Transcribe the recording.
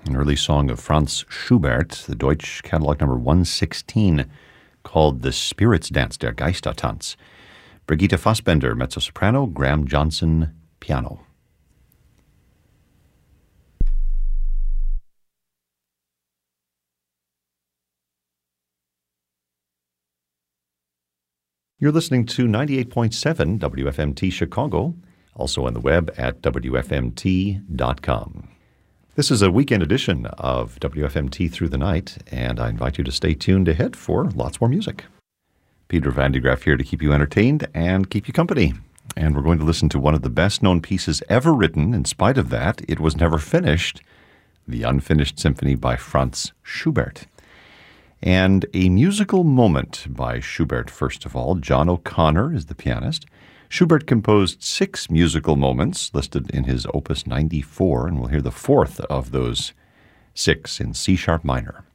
an early song of Franz Schubert, the Deutsch catalog number 116, called The Spirits Dance, der Geistertanz. Brigitte Fassbender, mezzo-soprano, Graham Johnson, piano. You're listening to 98.7 WFMT Chicago, also on the web at WFMT.com. This is a weekend edition of WFMT Through the Night, and I invite you to stay tuned ahead for lots more music. Peter Van de Graaff here to keep you entertained and keep you company. And we're going to listen to one of the best-known pieces ever written. In spite of that, it was never finished, the Unfinished Symphony by Franz Schubert. And a musical moment by Schubert, first of all. John O'Connor is the pianist. Schubert composed 6 musical moments listed in his Opus 94, and we'll hear the 4th of those 6 in C-sharp minor.